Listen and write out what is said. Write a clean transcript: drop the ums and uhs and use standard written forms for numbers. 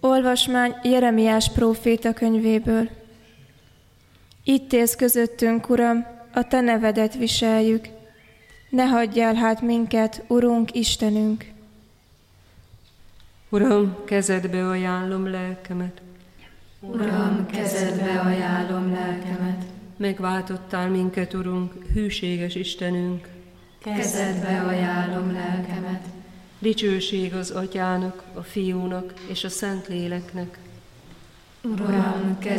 Olvasmány Jeremiás próféta könyvéből. Itt élsz közöttünk, Uram, a Te nevedet viseljük. Ne hagyjál hát minket, Urunk, Istenünk! Uram, kezedbe ajánlom lelkemet. Uram, kezedbe ajánlom lelkemet. Megváltottál minket, Urunk, hűséges Istenünk. Kezedbe ajánlom lelkemet. Dicsőség az Atyának, a Fiúnak és a Szentléleknek. Uram,